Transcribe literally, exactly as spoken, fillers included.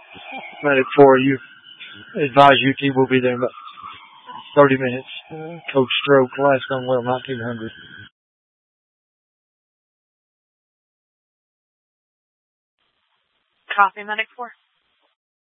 Medic four, you advise U T will be there in about thirty minutes. Uh, Code stroke, last on well, nineteen hundred. Copy, Medic four.